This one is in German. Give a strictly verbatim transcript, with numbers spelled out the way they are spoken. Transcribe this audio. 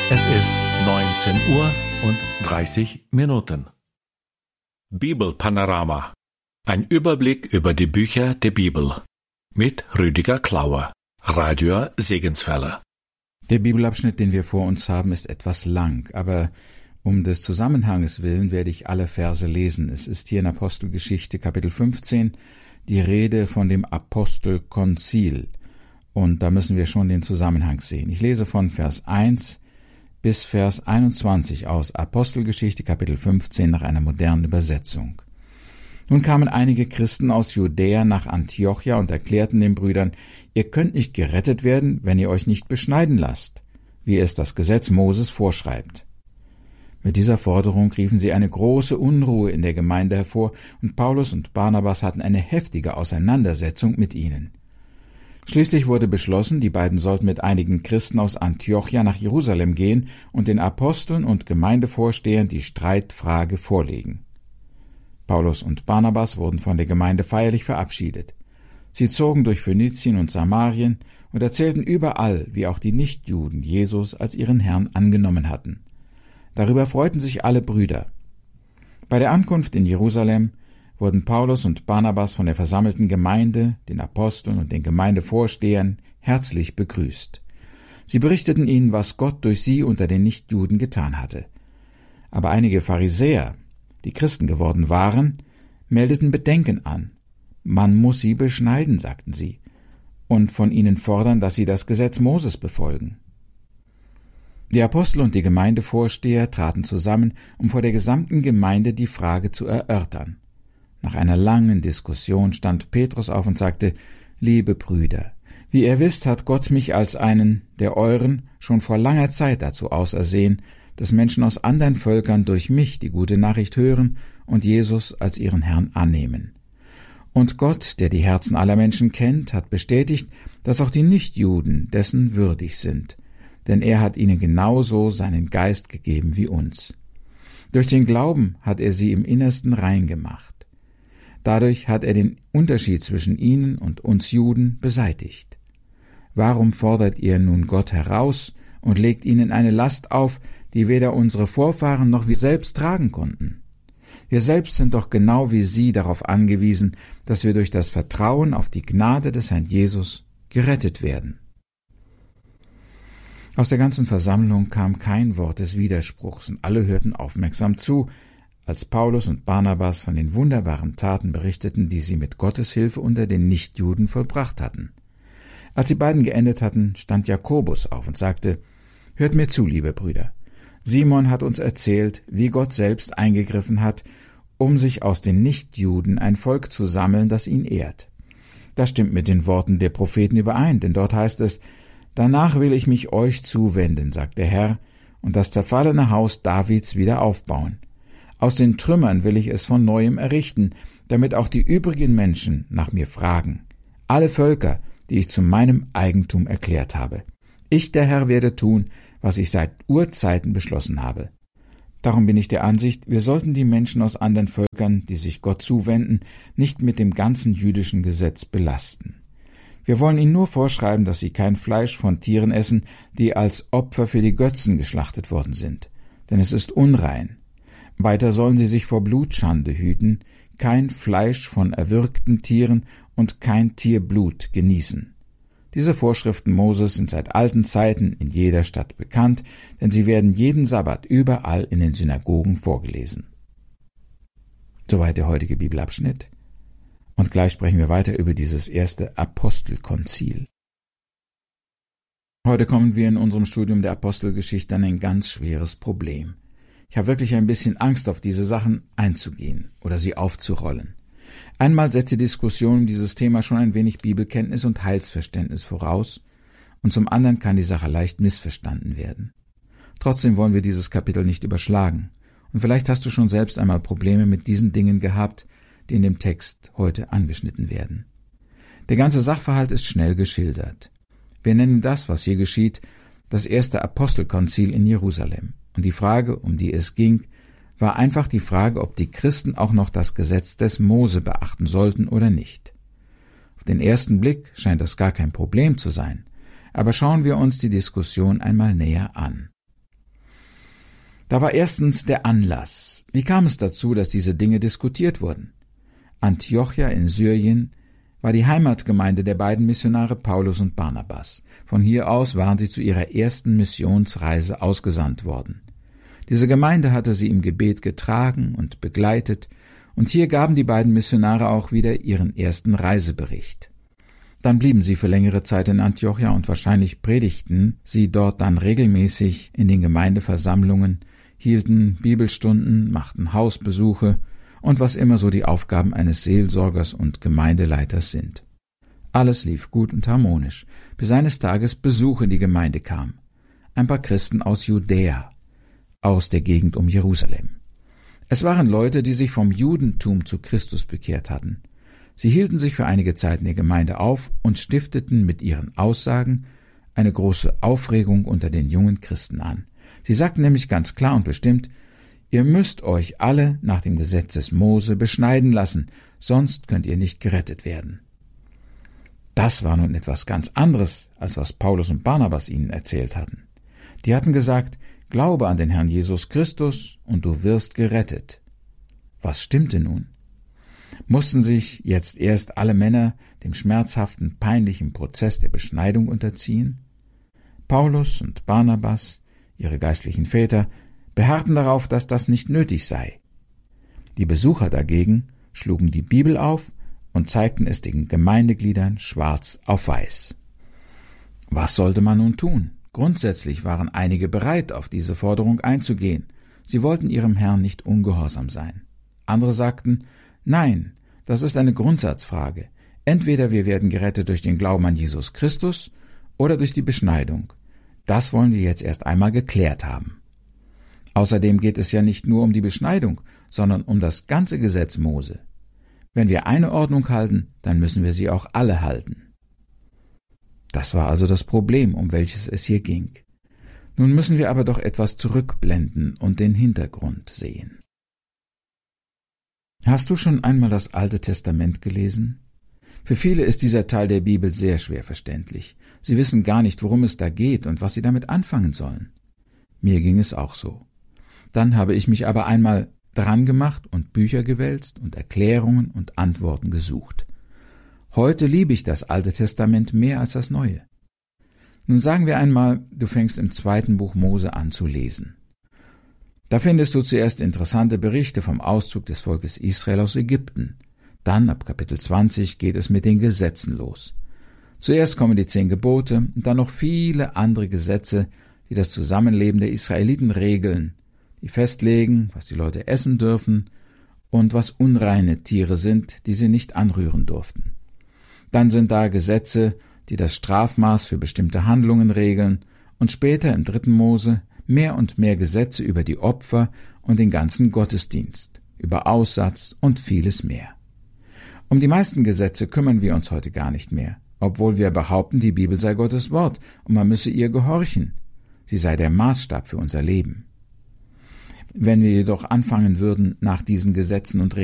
Es ist neunzehn Uhr und dreißig Minuten. Bibelpanorama. Ein Überblick über die Bücher der Bibel. Mit Rüdiger Klauer, Radio Segenswelle. Der Bibelabschnitt, den wir vor uns haben, ist etwas lang, aber um des Zusammenhanges willen werde ich alle Verse lesen. Es ist hier in Apostelgeschichte Kapitel fünfzehn die Rede von dem Apostelkonzil. Und da müssen wir schon den Zusammenhang sehen. Ich lese von Vers eins bis Vers einundzwanzig aus Apostelgeschichte Kapitel fünfzehn nach einer modernen Übersetzung. Nun kamen einige Christen aus Judäa nach Antiochia und erklärten den Brüdern, ihr könnt nicht gerettet werden, wenn ihr euch nicht beschneiden lasst, wie es das Gesetz Moses vorschreibt. Mit dieser Forderung riefen sie eine große Unruhe in der Gemeinde hervor, und Paulus und Barnabas hatten eine heftige Auseinandersetzung mit ihnen. Schließlich wurde beschlossen, die beiden sollten mit einigen Christen aus Antiochia nach Jerusalem gehen und den Aposteln und Gemeindevorstehern die Streitfrage vorlegen. Paulus und Barnabas wurden von der Gemeinde feierlich verabschiedet. Sie zogen durch Phönizien und Samarien und erzählten überall, wie auch die Nichtjuden Jesus als ihren Herrn angenommen hatten. Darüber freuten sich alle Brüder. Bei der Ankunft in Jerusalem wurden Paulus und Barnabas von der versammelten Gemeinde, den Aposteln und den Gemeindevorstehern herzlich begrüßt. Sie berichteten ihnen, was Gott durch sie unter den Nichtjuden getan hatte. Aber einige Pharisäer, die Christen geworden waren, meldeten Bedenken an. Man muss sie beschneiden, sagten sie, und von ihnen fordern, dass sie das Gesetz Moses befolgen. Die Apostel und die Gemeindevorsteher traten zusammen, um vor der gesamten Gemeinde die Frage zu erörtern. Nach einer langen Diskussion stand Petrus auf und sagte, »Liebe Brüder, wie ihr wisst, hat Gott mich als einen der euren schon vor langer Zeit dazu ausersehen, dass Menschen aus anderen Völkern durch mich die gute Nachricht hören und Jesus als ihren Herrn annehmen. Und Gott, der die Herzen aller Menschen kennt, hat bestätigt, dass auch die Nichtjuden dessen würdig sind, denn er hat ihnen genauso seinen Geist gegeben wie uns. Durch den Glauben hat er sie im Innersten rein gemacht. Dadurch hat er den Unterschied zwischen ihnen und uns Juden beseitigt. Warum fordert ihr nun Gott heraus und legt ihnen eine Last auf, die weder unsere Vorfahren noch wir selbst tragen konnten? Wir selbst sind doch genau wie sie darauf angewiesen, dass wir durch das Vertrauen auf die Gnade des Herrn Jesus gerettet werden. Aus der ganzen Versammlung kam kein Wort des Widerspruchs, und alle hörten aufmerksam zu, als Paulus und Barnabas von den wunderbaren Taten berichteten, die sie mit Gottes Hilfe unter den Nichtjuden vollbracht hatten. Als die beiden geendet hatten, stand Jakobus auf und sagte, »Hört mir zu, liebe Brüder. Simon hat uns erzählt, wie Gott selbst eingegriffen hat, um sich aus den Nichtjuden ein Volk zu sammeln, das ihn ehrt. Das stimmt mit den Worten der Propheten überein, denn dort heißt es, »Danach will ich mich euch zuwenden«, sagt der Herr, »und das zerfallene Haus Davids wieder aufbauen. Aus den Trümmern will ich es von Neuem errichten, damit auch die übrigen Menschen nach mir fragen. Alle Völker, die ich zu meinem Eigentum erklärt habe. Ich, der Herr, werde tun, was ich seit Urzeiten beschlossen habe. Darum bin ich der Ansicht, wir sollten die Menschen aus anderen Völkern, die sich Gott zuwenden, nicht mit dem ganzen jüdischen Gesetz belasten. Wir wollen ihnen nur vorschreiben, dass sie kein Fleisch von Tieren essen, die als Opfer für die Götzen geschlachtet worden sind, denn es ist unrein. Weiter sollen sie sich vor Blutschande hüten, kein Fleisch von erwürgten Tieren und kein Tierblut genießen. Diese Vorschriften Moses sind seit alten Zeiten in jeder Stadt bekannt, denn sie werden jeden Sabbat überall in den Synagogen vorgelesen. Soweit der heutige Bibelabschnitt. Und gleich sprechen wir weiter über dieses erste Apostelkonzil. Heute kommen wir in unserem Studium der Apostelgeschichte an ein ganz schweres Problem. Ich habe wirklich ein bisschen Angst, auf diese Sachen einzugehen oder sie aufzurollen. Einmal setzt die Diskussion um dieses Thema schon ein wenig Bibelkenntnis und Heilsverständnis voraus, und zum anderen kann die Sache leicht missverstanden werden. Trotzdem wollen wir dieses Kapitel nicht überschlagen, und vielleicht hast du schon selbst einmal Probleme mit diesen Dingen gehabt, die in dem Text heute angeschnitten werden. Der ganze Sachverhalt ist schnell geschildert. Wir nennen das, was hier geschieht, das erste Apostelkonzil in Jerusalem. Und die Frage, um die es ging, war einfach die Frage, ob die Christen auch noch das Gesetz des Mose beachten sollten oder nicht. Auf den ersten Blick scheint das gar kein Problem zu sein, aber schauen wir uns die Diskussion einmal näher an. Da war erstens der Anlass. Wie kam es dazu, dass diese Dinge diskutiert wurden? Antiochia in Syrien war die Heimatgemeinde der beiden Missionare Paulus und Barnabas. Von hier aus waren sie zu ihrer ersten Missionsreise ausgesandt worden. Diese Gemeinde hatte sie im Gebet getragen und begleitet, und hier gaben die beiden Missionare auch wieder ihren ersten Reisebericht. Dann blieben sie für längere Zeit in Antiochia und wahrscheinlich predigten sie dort dann regelmäßig in den Gemeindeversammlungen, hielten Bibelstunden, machten Hausbesuche und was immer so die Aufgaben eines Seelsorgers und Gemeindeleiters sind. Alles lief gut und harmonisch, bis eines Tages Besuch in die Gemeinde kam. Ein paar Christen aus Judäa, aus der Gegend um Jerusalem. Es waren Leute, die sich vom Judentum zu Christus bekehrt hatten. Sie hielten sich für einige Zeit in der Gemeinde auf und stifteten mit ihren Aussagen eine große Aufregung unter den jungen Christen an. Sie sagten nämlich ganz klar und bestimmt: Ihr müsst euch alle nach dem Gesetz des Mose beschneiden lassen, sonst könnt ihr nicht gerettet werden. Das war nun etwas ganz anderes, als was Paulus und Barnabas ihnen erzählt hatten. Die hatten gesagt: Glaube an den Herrn Jesus Christus und du wirst gerettet. Was stimmte nun? Mussten sich jetzt erst alle Männer dem schmerzhaften, peinlichen Prozess der Beschneidung unterziehen? Paulus und Barnabas, ihre geistlichen Väter, beharrten darauf, dass das nicht nötig sei. Die Besucher dagegen schlugen die Bibel auf und zeigten es den Gemeindegliedern schwarz auf weiß. Was sollte man nun tun? Grundsätzlich waren einige bereit, auf diese Forderung einzugehen. Sie wollten ihrem Herrn nicht ungehorsam sein. Andere sagten: Nein, das ist eine Grundsatzfrage. Entweder wir werden gerettet durch den Glauben an Jesus Christus oder durch die Beschneidung. Das wollen wir jetzt erst einmal geklärt haben. Außerdem geht es ja nicht nur um die Beschneidung, sondern um das ganze Gesetz Mose. Wenn wir eine Ordnung halten, dann müssen wir sie auch alle halten. Das war also das Problem, um welches es hier ging. Nun müssen wir aber doch etwas zurückblenden und den Hintergrund sehen. Hast du schon einmal das Alte Testament gelesen? Für viele ist dieser Teil der Bibel sehr schwer verständlich. Sie wissen gar nicht, worum es da geht und was sie damit anfangen sollen. Mir ging es auch so. Dann habe ich mich aber einmal dran gemacht und Bücher gewälzt und Erklärungen und Antworten gesucht. Heute liebe ich das Alte Testament mehr als das Neue. Nun sagen wir einmal, du fängst im zweiten Buch Mose an zu lesen. Da findest du zuerst interessante Berichte vom Auszug des Volkes Israel aus Ägypten. Dann, ab Kapitel zwanzig, geht es mit den Gesetzen los. Zuerst kommen die zehn Gebote und dann noch viele andere Gesetze, die das Zusammenleben der Israeliten regeln, die festlegen, was die Leute essen dürfen und was unreine Tiere sind, die sie nicht anrühren durften. Dann sind da Gesetze, die das Strafmaß für bestimmte Handlungen regeln, und später im dritten Mose mehr und mehr Gesetze über die Opfer und den ganzen Gottesdienst, über Aussatz und vieles mehr. Um die meisten Gesetze kümmern wir uns heute gar nicht mehr, obwohl wir behaupten, die Bibel sei Gottes Wort und man müsse ihr gehorchen. Sie sei der Maßstab für unser Leben. Wenn wir jedoch anfangen würden, nach diesen Gesetzen und